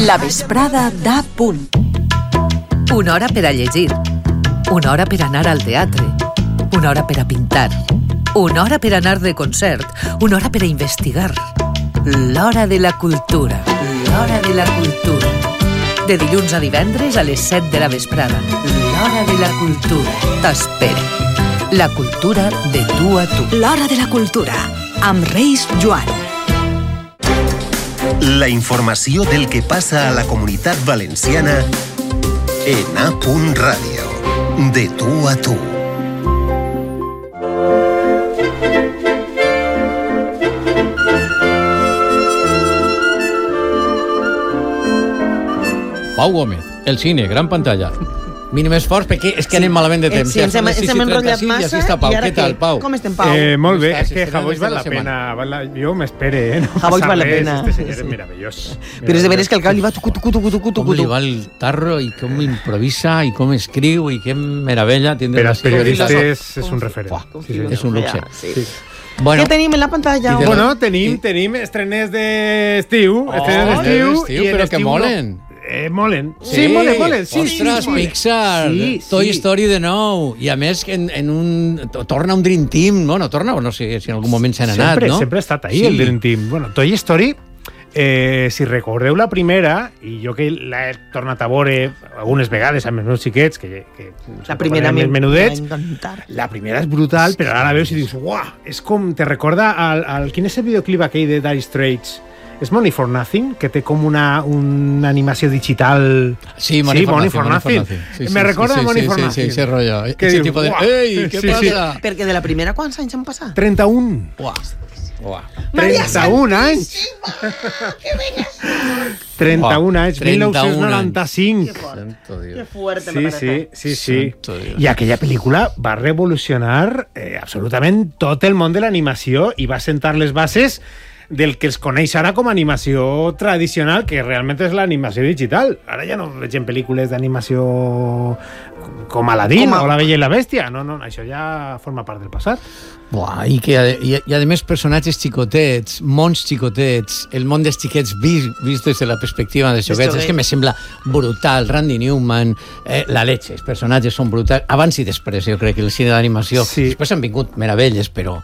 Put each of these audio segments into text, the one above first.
La vesprada dà punt. Una hora per a llegir, una hora per anar al teatre, una hora per a pintar, una hora per anar de concert, una hora per a investigar. L'hora de la cultura, l'hora de la cultura. De dilluns a divendres a les 7 de la vesprada. L'hora de la cultura t'espera. La cultura de tu a tu. L'hora de la cultura, amb Reis Joan. La informació del que passa a la Comunitat Valenciana en A. Ràdio. De tu a tu. Pau Gómez, el cine, gran pantalla. Mínim esforç, perquè és que anem malament de temps. Sí, ens hem enrotllat massa. I així està, Pau. Què tal, Pau? Com estem, Pau? Molt bé, és que Javois val la pena. Jo m'espere, no Javois val la pena. Este senyor és meravellós. Però és de veres que el cap li va tucu. Com li va el tarro i com improvisa i com escriu i que meravella. Per als periodistes és un referent. És un luxe. Què tenim en la pantalla? Bueno, tenim estrenes d'estiu. Però que molen. Molen. Sí, molen. Ostres, Pixar, Toy Story de nou. I a més, torna un Dream Team. Bueno, torna, no sé si en algun moment s'han anat, no? Sempre ha estat ahí, el Dream Team. Bueno, Toy Story, si recordeu la primera, i jo que l'he tornat a veure algunes vegades amb els meus xiquets, que la primera més menudets, la primera és brutal, però ara la veus i dius, uah, és com, te recorda quin és el videoclip aquell de Dire Straits? És Money for Nothing, que té com una animació digital... Sí, Money for Nothing. Me recorda a Money for Nothing. Sí, rotllo. Ese tipo de... Ei, què passa? Perquè de la primera, quants anys han passat? 31. Uah. 31 anys! Que bella! 31 anys, 1995. Que fuerte, me parece. Sí. I aquella pel·lícula va revolucionar absolutament tot el món de l'animació i va sentar les bases del que es coneix ara com a animació tradicional, que realment és l'animació digital. Ara ja no veig en pel·lícules d'animació com Aladdin o La Bella i la Bèstia. No, això ja forma part del passat. I a més personatges xicotets, mons xicotets, el món dels xiquets vist des de la perspectiva dels joguets, és que me sembla brutal. Randy Newman, la leche, els personatges són brutals. Abans i després, jo crec que el cine d'animació. Després han vingut meravelles, però...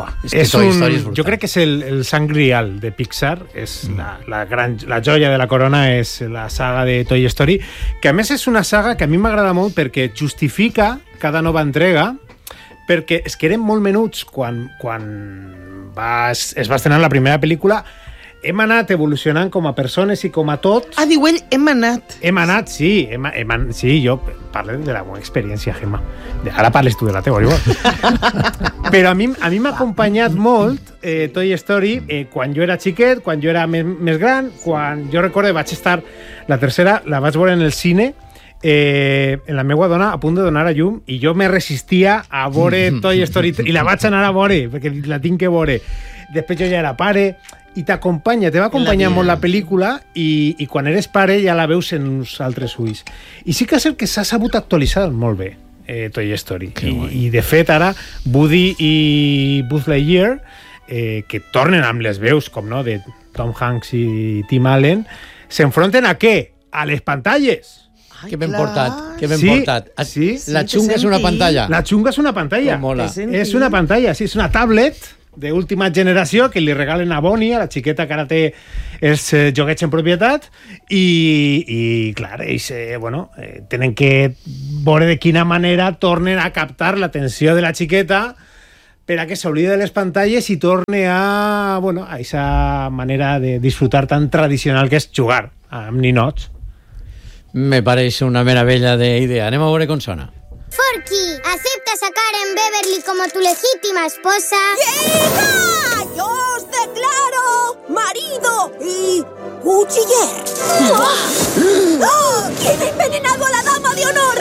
Jo crec que és el sant grial de Pixar, és la joia de la corona, és la saga de Toy Story, que a més és una saga que a mi m'agrada molt perquè justifica cada nova entrega, perquè és que eren molt menuts quan es va estrenar la primera pel·lícula. Hem anat evolucionant com a persones i com a tot. Diu ell, hem anat. Hem anat, sí. Sí, jo parlo de la meva experiència, Gemma. Ara parles tu de la teua, igual. Però a mi m'ha acompanyat molt Toy Story quan jo era xiquet, quan jo era més gran, quan jo recordo vaig estar... La tercera la vaig veure en el cine, en la meva dona a punt de donar a llum, i jo me resistia a veure Toy Story i la vaig anar a veure, perquè la tinc que veure. Després jo ja era pare... I te va acompanyar molt la pel·lícula i quan eres pare ja la veus en uns altres ulls. I sí que és el que s'ha sabut actualitzar molt bé, Toy Story. I de fet ara Woody i Buzz Lightyear, que tornen amb les veus, com no, de Tom Hanks i Tim Allen, s'enfronten a què? A les pantalles. Que ben portat. La xunga és una pantalla. La xunga és una pantalla. És una pantalla, sí, és una tablet d'última generació que li regalen a Bonnie, a la xiqueta que ara té els joguets en propietat, i clar, ells tenen que veure de quina manera tornen a captar l'atenció de la xiqueta per a que s'oblide de les pantalles i torne a aquesta manera de disfrutar tan tradicional que és jugar amb ninots. Me pareix una meravella d'idea. Anem a veure com sona. Forky, ¿aceptas a Karen Beverly como tu legítima esposa? ¡Hija! ¡Yo os declaro marido y cuchiller! ¡Oh! ¿Quién ha envenenado a la dama de honor?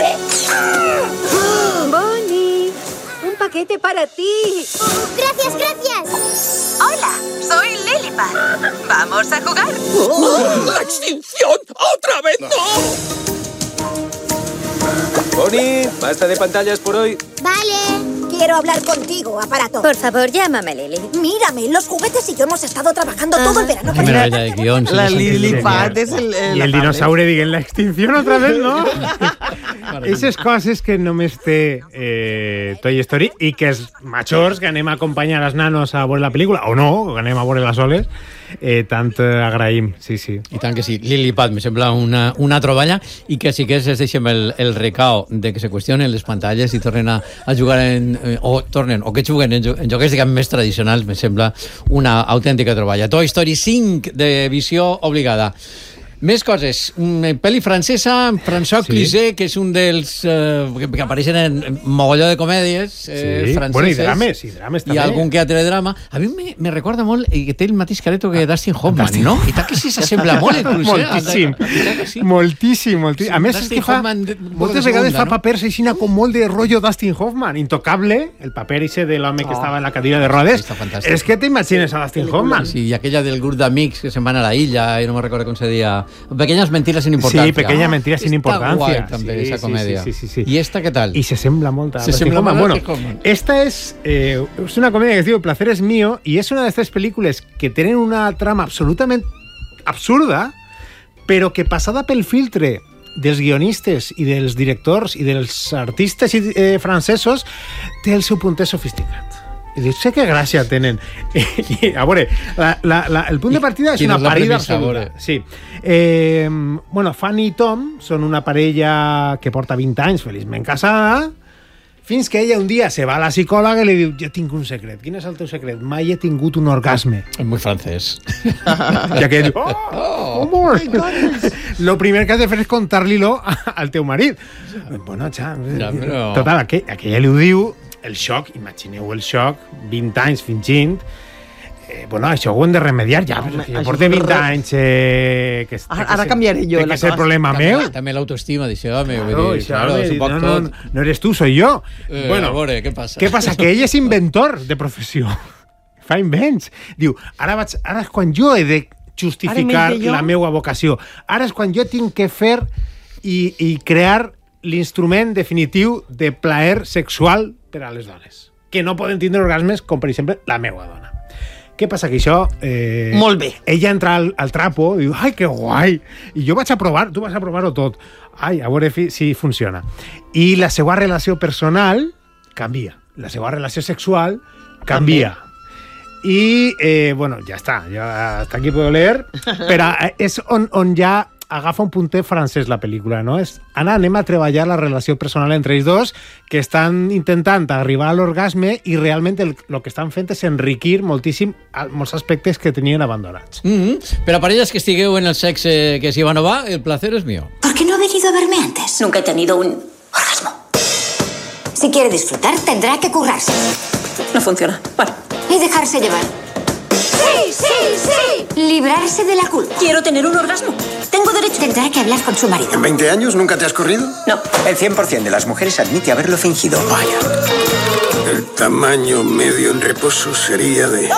Bonnie, un paquete para ti. Gracias. Hola, soy Lilipad. ¿Vamos a jugar? ¡La extinción! ¡Otra vez no! Bonnie, basta de pantallas por hoy. Vale. Quiero hablar contigo, aparato. Por favor, llámame Lily. Mírame, los juguetes y yo hemos estado trabajando todo el verano. Qué maravilla de guión. La Lily-Pad és el... I el dinosaurio diguen la extinción otra vez, no? Esas coses que només té Toy Story i que els majors que anem a acompanyar els nanos a veure la pel·lícula, o no, que anem a veure-la soles, tant agraïm, sí. I tant que sí. Lily-Pad me sembla una troballa i que sí que es deixem el recao de que se qüestionen les pantalles i tornen a jugar o que juguen en jocs diguem més tradicionals, me sembla una autèntica troballa. Toy Story 5 de visió obligada. Més coses. Pel·li francesa, François Cluzet, que és un dels que apareixen en mogolló de comèdies franceses. Bueno, i drames també. I algun que altre drama. A mi me recorda molt que té el mateix careto que Dustin Hoffman, no? I tal que sí s'assembla molt, Cluzet. Moltíssim. A més, és que moltes vegades fa papers així com molt de rotllo Dustin Hoffman. Intocable, el paper ese de l'home que estava en la cadira de rodes. És que t'imagines a Dustin Hoffman. Sí, i aquella del grup d'amics que se'n van a la illa, i no me recordo com se deia... Pequeñas mentiras sin importancia. Sí, pequeñas mentiras sin importancia. Está guay també, esa comedia. Sí. ¿Y esta qué tal? Y se sembla molt a Dustin Hoffman. Bueno, esta es una comedia que es diu El placer es mío y es una de estas películas que tienen una trama absolutamente absurda, però que passada pel filtre dels guionistes i dels directors i dels artistes francesos té el seu puntet sofisticat. I dius, sé que gràcia tenen. A veure, el punt de partida és una parella absoluta. Sí. Bueno, Fanny i Tom són una parella que porta 20 anys feliçment casada, fins que ella un dia se va a la psicòloga i li diu, jo tinc un secret. Quin és el teu secret? Mai he tingut un orgasme. És molt francès. I aquell diu, amor! Lo primer que has de fer és contar-li-lo al teu marit. Bueno, total, aquella li ho diu, el xoc, imagineu el xoc, 20 anys fingint, bueno, això ho hem de remediar ja, jo porto 20 anys ara canviaré jo que és el problema meu. També l'autoestima d'això, no eres tu, soy yo. Bueno, a veure, què passa? Què passa? Que ell és inventor de professió, fa invents, diu, ara és quan jo he de justificar la meva vocació, ara és quan jo tinc que fer i crear l'instrument definitiu de plaer sexual per a les dones, que no poden tindre orgasmes com, per exemple, la meva dona. Què passa? Que això... Molt bé. Ella entra al trapo i diu, ai, que guai! I jo vaig a provar, tu vas a provar-ho tot. Ai, a veure si funciona. I la seva relació personal canvia. La seva relació sexual canvia. I, bueno, ja està. Hasta aquí puedo leer. Però és on ja agafa un puntet francès la pel·lícula, no? Anem a treballar la relació personal entre ells dos, que estan intentant arribar a l'orgasme i realment el que estan fent és enriquir moltíssim molts aspectes que tenien abandonats. Per a parelles que estigueu en el sexe que si va o no va, el placer es mío. ¿Por qué no ha venido a verme antes? Nunca he tenido un orgasmo. Si quiere disfrutar, tendrá que currarse. No funciona. Vale. Y dejarse llevar. ¡Sí, sí, sí! Librarse de la culpa. Quiero tener un orgasmo. Tengo derecho. Tendrá que hablar con su marido. ¿En 20 años nunca te has corrido? No. El 100% de las mujeres admite haberlo fingido. Vaya. El tamaño medio en reposo sería de...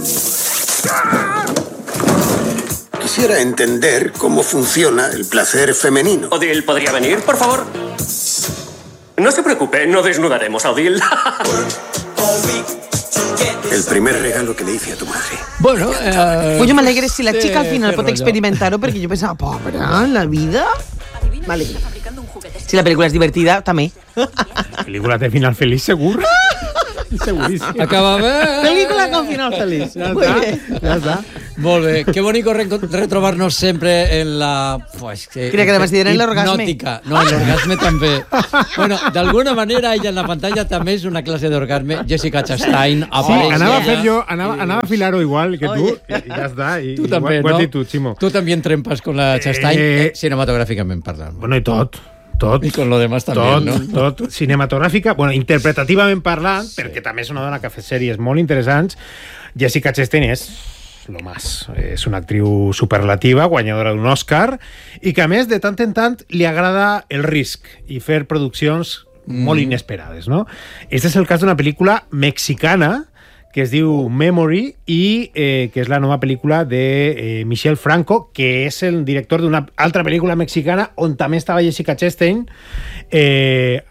Quisiera entender cómo funciona el placer femenino. Odile, ¿podría venir, por favor? No se preocupe, no desnudaremos a Odile. El primer regalo que le hice a tu madre. Bueno, pues yo me alegre si la chica al final puede experimentar-ho, perquè jo pensava, pobre, la vida... Vale. Si la pel·lícula és divertida, també. La pel·lícula té final feliç, segur? Seguríssim. Acaba bé. Pel·lícula con final feliç. Ja està. Molt bé. Qué bonito retrobar-nos sempre en la... Pues, Crec que demás en l'orgasme. Hipnòtica. No, en l'orgasme també. Bueno, d'alguna manera ella en la pantalla també és una classe d'orgasme. Jessica Chastain apareix. Anava a fer jo, anava a filar-ho igual que tu, i ja està. Tu també, no? Tu, Ximo. Tu també trempes con la Chastain, cinematogràficament parlant. Bueno, i tot. I con lo demás també, no? Tot. Cinematogràfica, bueno, interpretativament parlant, perquè també és una dona que ha fet sèries molt interessants. Jessica Chastain és lo más. És una actriu superlativa, guanyadora d'un Òscar, i que a més, de tant en tant, li agrada el risc i fer produccions molt inesperades, no? Este és el cas d'una pel·lícula mexicana que es diu Memory i que és la nova pel·lícula de Michel Franco, que és el director d'una altra pel·lícula mexicana on també estava Jessica Chastain,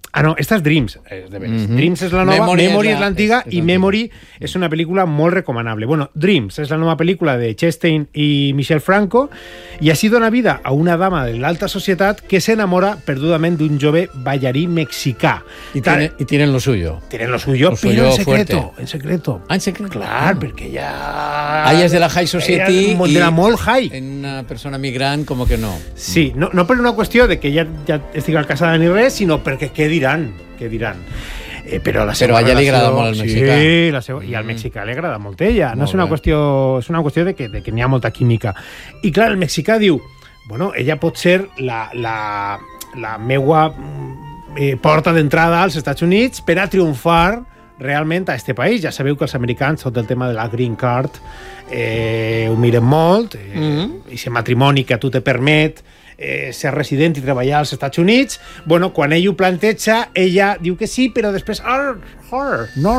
Ah, no, esta és Dreams. Dreams és la nova, Memory és l'antiga, i Memory és una pel·lícula molt recomanable. Bueno, Dreams és la nova pel·lícula de Chastain i Michel Franco, i així dona vida a una dama de l'alta societat que s'enamora perdudament d'un jove ballarí mexicà. Y tienen lo suyo. Tienen lo suyo, pero en secreto. En secreto. Ah, en secreto. Clar, perquè ella... Ella és de la high society de la molt high. En una persona migrant, com que no. Sí, no per una qüestió de que ella ja estigui casada ni res, sinó perquè què diran? Però a ella li agrada molt el mexicà. Sí, i al mexicà li agrada molt ella. No és una qüestió de que n'hi ha molta química. I clar, el mexicà diu, bueno, ella pot ser la meua porta d'entrada als Estats Units per a triomfar realment a este país. Ja sabeu que els americans, tot el tema de la green card, ho miren molt, i si matrimoni que a tu te permet ser resident i treballar als Estats Units, bueno, quan ell ho planteja, ella diu que sí, però després no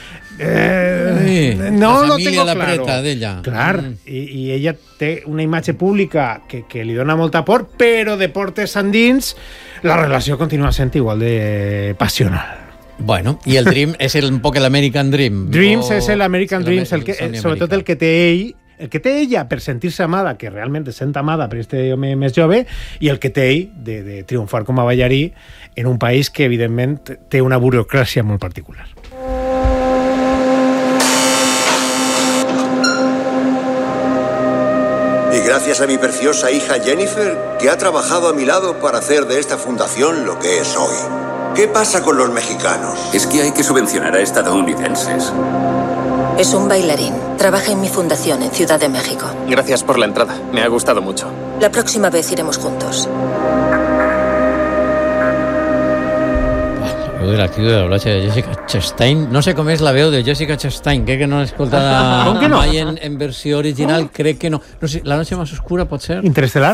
lo tengo claro. Clar, i ella té una imatge pública que li dona molta por, però de portes endins la relació continua sent igual de passional. Bueno, i el Dream és un poc l'American Dream. Dreams és l'American Dream, sobretot el que té ell, el que té ella per sentir-se amada, que realment es sent amada per este home més jove, i el que té ell de triomfar com a ballarí en un país que, evidentment, té una burocràcia molt particular. Y gracias a mi preciosa hija Jennifer, que ha trabajado a mi lado para hacer de esta fundación lo que es hoy. ¿Qué pasa con los mexicanos? Es que hay que subvencionar a estadounidenses. Es un bailarín. Trabaja en mi fundación en Ciudad de México. Gracias por la entrada. Me ha gustado mucho. La próxima vez iremos juntos. La veu de l'actriu de doblatge de Jessica Chastain. No sé com és la veu de Jessica Chastain. Crec que no l'he escoltada mai en versió original. Crec que no. No sé, La noche más oscura pot ser? Interestelar?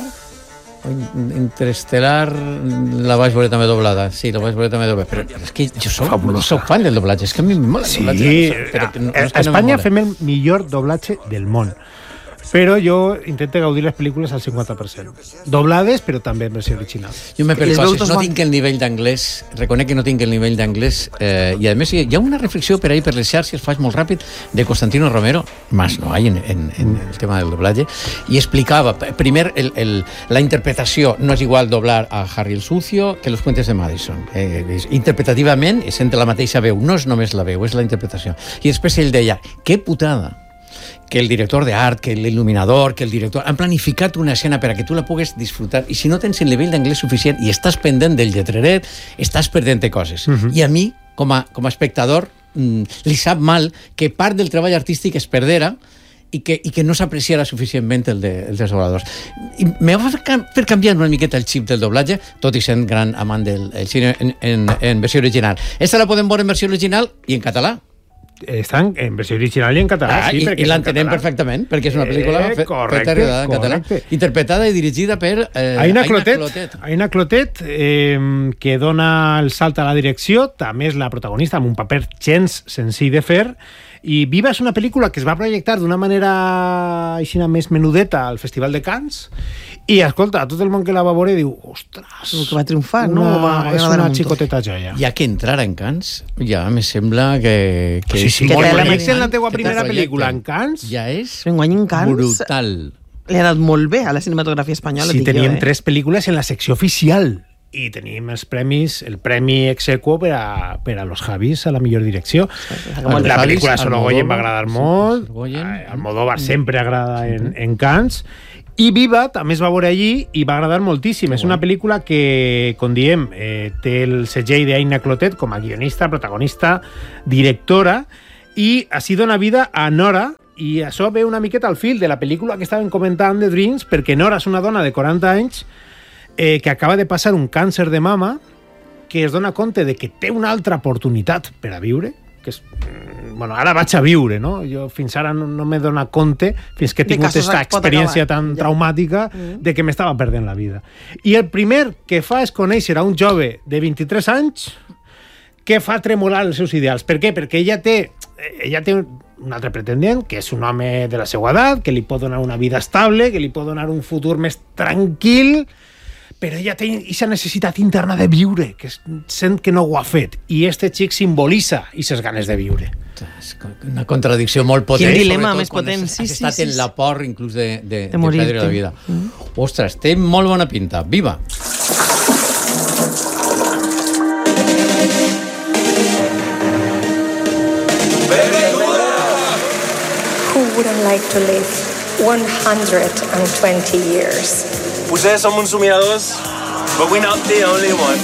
Interestelar la vaig veure també doblada. Sí, la vaig veure també doblada. Però és que jo soc fan del doblatge. És que a mi m'mola el doblatge. A Espanya fem el millor doblatge del món. Però jo intento gaudir les pel·lícules al 50%. Doblades, però també en versió original. Jo me percoses, no tinc el nivell d'anglès, reconec que no tinc el nivell d'anglès, i a més hi ha una reflexió per ahí per les xarxes, faig molt ràpid, de Constantino Romero, más no hay en el tema del doblatge, i explicava, primer, la interpretació no és igual doblar a Harry el Sucio que Los Puentes de Madison. Interpretativament, és entre la mateixa veu, no és només la veu, és la interpretació. I després ell deia, que putada que el director de art, que l'il·luminador, que el director han planificat una escena per a que tu la pugues disfrutar, i si no tens el nivell d'anglès suficient i estàs pendent del lletreret, estàs perdent coses. I a mi, com a espectador, li sap mal que part del treball artístic es perdera i que no s'apreciara suficientment el dels dobladors. I me va fer canviar una miqueta el xip del doblatge, tot i sent gran amant del cine en versió original. Esta la podem veure en versió original i en català. Estan en versió original i en català, sí, i l'entenem perfectament, perquè és una pel·lícula feta en català, interpretada i dirigida per Aina Clotet. Aina Clotet, que dona el salt a la direcció, també és la protagonista, amb un paper gens senzill de fer, i Viva és una pel·lícula que es va projectar d'una manera així més menudeta al Festival de Cannes, i escolta, tot el món que la va veure diu, ostres, que va triomfar, no? És una xicoteta joia. Ja que entrar en Cannes, ja me sembla que sí, que en la teua primera pel·lícula en Cannes ja és brutal. Li ha anat molt bé a la cinematografia espanyola. Sí, teníem 3 pel·lícules en la secció oficial i tenim els premis, el premi ex aequo per a los Javis a la millor direcció. La pel·lícula Sorogoyen va agradar molt, Almodóvar sempre agrada en Cannes, i Viva també es va veure allí i va agradar moltíssim. És una pel·lícula que, com diem, té el segell d'Aina Clotet com a guionista, protagonista, directora, i així dona vida a Nora, i això ve una miqueta al fil de la pel·lícula que estàvem comentant de Dreams, perquè Nora és una dona de 40 anys que acaba de passar un càncer de mama, que es dona compte de que té una altra oportunitat per a viure, que és... Bueno, ara vaig a viure, no? Jo fins ara no m'he donat compte, fins que he tingut aquesta experiència tan traumàtica de que m'estava perdent la vida. I el primer que fa és conèixer a un jove de 23 anys que fa tremolar els seus ideals. Per què? Perquè ella té un altre pretendent, que és un home de la seva edat, que li pot donar una vida estable, que li pot donar un futur més tranquil, però ella té aquesta necessitat interna de viure, que sent que no ho ha fet, i este xic simbolitza aquestes ganes de viure. És una contradicció molt potent. Quin dilema més potent. Has estat en la por inclús de perdre la vida. Ostres, té molt bona pinta. Viva! Who wouldn't like to live 120 years? Potser som uns somiadors, but we're not the only one.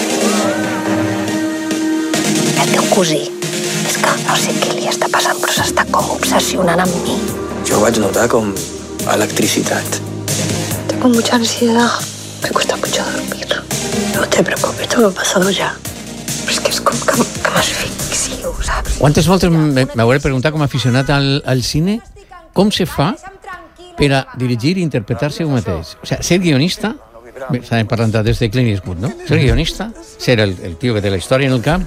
El teu cosí, és que no sé què li està passant, però s'està com obsessionant amb mi. Jo vaig notar com electricitat. Tengo mucha ansiedad, me cuesta mucho dormir. No te preocupes, todo ha pasado ya. Però és que és com que m'asfixio, saps? Quantes voltes m'hauré preguntat com a aficionat al cine com se fa per a dirigir i interpretar-se un mateix. O sigui, ser guionista, estàvem parlant des de Clint Eastwood, no? Ser guionista, ser el tio que té la història en el camp,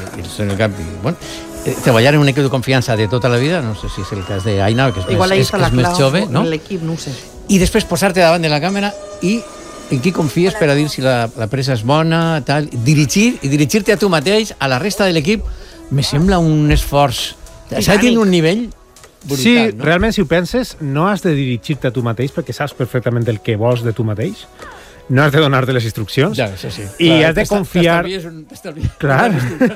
treballar en un equip de confiança de tota la vida, no sé si és el cas d'Aina, que és més jove, no? L'equip, no ho sé. I després posar-te davant de la càmera i en qui confies per a dir si la presa és bona, tal, dirigir-te a tu mateix, a la resta de l'equip, me sembla un esforç. S'ha de tenir un nivell brutal, sí, no? realment, si ho penses, no has de dirigir-te a tu mateix perquè saps perfectament el que vols de tu mateix. No has de donar-te les instruccions. Ja, això sí. I has de confiar... Clar.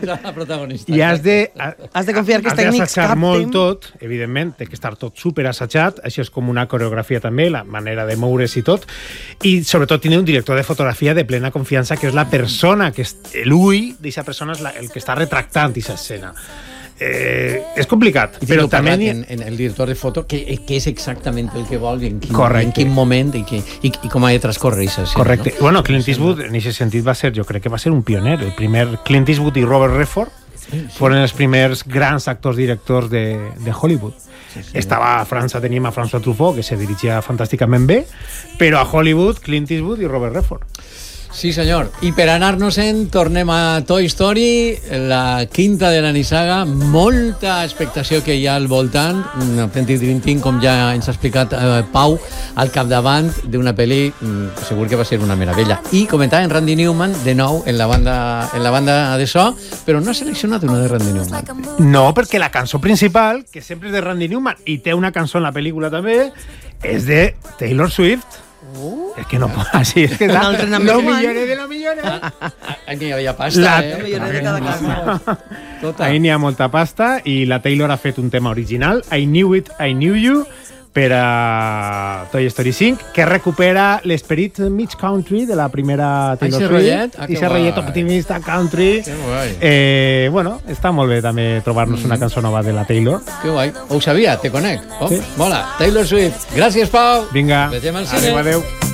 I has de confiar que els tècnics assajar molt tot, evidentment, té que estar tot super assajat, això és com una coreografia també, la manera de moure's i tot, i sobretot tenir un director de fotografia de plena confiança, que és la persona, que és l'ull d'aquesta persona, és el que està retractant aquesta escena. És complicat, però també en el director de foto que és exactament el que vol i en quin moment i com ha de transcorrer això. Correcte. Bueno, Clint Eastwood en aquest sentit jo crec que va ser un pioner. El primer Clint Eastwood i Robert Redford foren els primers grans actors directors de Hollywood. Estava a França, teníem a François Truffaut, que se dirigia fantàsticament bé, però a Hollywood, Clint Eastwood i Robert Redford. Sí, senyor. I per anar-nos-en, tornem a Toy Story, la quinta de la nissaga, molta expectació que hi ha al voltant, un autèntic dream team, com ja ens ha explicat Pau, al capdavant d'una pel·li, segur que va ser una meravella. I comentava en Randy Newman, de nou, en la banda de so, però no ha seleccionat una de Randy Newman. No, perquè la cançó principal, que sempre és de Randy Newman, i té una cançó en la pel·lícula també, és de Taylor Swift. És que no pot així, és que lo millore de lo millore. Ahí n'hi havia pasta, Ahí n'hi ha molta pasta i la Taylor ha fet un tema original, I Knew It, I Knew You, per a Toy Story 5, que recupera l'esperit mig country de la primera Taylor Swift. I ese rotllet optimista country. Bueno, està molt bé també trobar-nos una cançó nova de la Taylor. Que guai. Ho sabia, te conec. Mola. Taylor Swift. Gràcies, Pau. Vinga. Vegem al cine. Adéu.